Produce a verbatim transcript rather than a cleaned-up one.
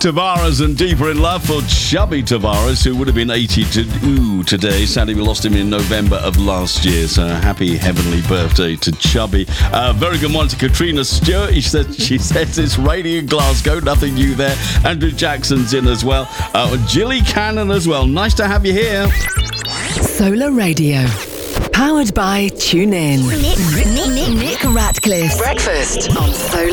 Tavares and Deeper in Love for Chubby Tavares, who would have been eighty-two today. Sadly, we lost him in November of last year, so happy heavenly birthday to Chubby. Uh, very good morning to Katrina Stewart. She says, she says it's raining in Glasgow, nothing new there. Andrew Jackson's in as well. Uh, Jilly Cannon as well. Nice to have you here. Solar Radio. Powered by TuneIn. Nick, Nick, Nick, Nick Ratcliffe. Breakfast on Solar